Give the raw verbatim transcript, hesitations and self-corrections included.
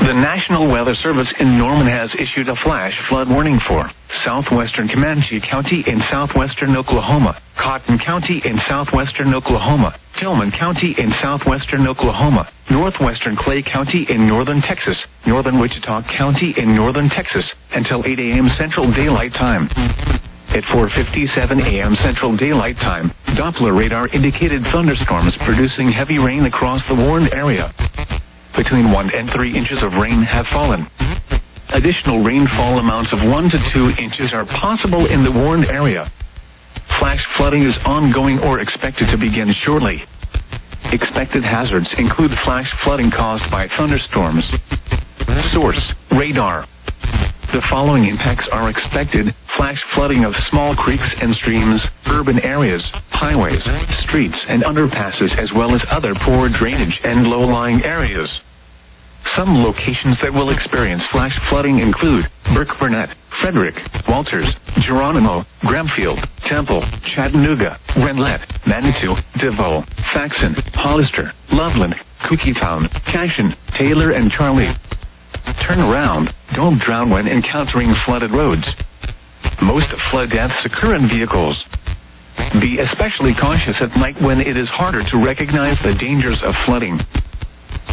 The National Weather Service in Norman has issued a flash flood warning for southwestern Comanche County in southwestern Oklahoma, Cotton County in southwestern Oklahoma, Tillman County in southwestern Oklahoma, northwestern Clay County in northern Texas, northern Wichita County in northern Texas, until eight a m Central Daylight Time. At four fifty-seven a m Central Daylight Time, Doppler radar indicated thunderstorms producing heavy rain across the warned area. Between one and three inches of rain have fallen. Additional rainfall amounts of one to two inches are possible in the warned area. Flash flooding is ongoing or expected to begin shortly. Expected hazards include flash flooding caused by thunderstorms. Source: radar. The following impacts are expected: flash flooding of small creeks and streams, urban areas, highways, streets and underpasses, as well as other poor drainage and low-lying areas. Some locations that will experience flash flooding include Burke Burnett, Frederick, Walters, Geronimo, Gramfield, Temple, Chattanooga, Renlet, Manitou, DeVoe, Faxon, Hollister, Loveland, Cookietown, Cashin, Taylor and Charlie. Turn around. Don't drown when encountering flooded roads. Most flood deaths occur in vehicles. Be especially cautious at night when it is harder to recognize the dangers of flooding.